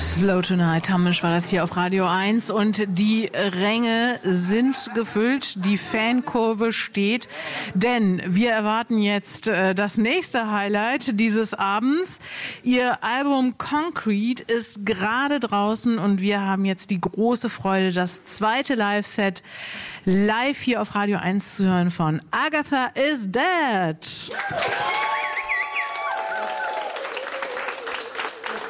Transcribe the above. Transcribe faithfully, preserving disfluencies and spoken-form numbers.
Slow Tonight, Hamish war das hier auf Radio eins und die Ränge sind gefüllt, die Fankurve steht, denn wir erwarten jetzt äh, das nächste Highlight dieses Abends. Ihr Album Concrete ist gerade draußen und wir haben jetzt die große Freude, das zweite Live-Set live hier auf Radio eins zu hören von Agatha is Dead.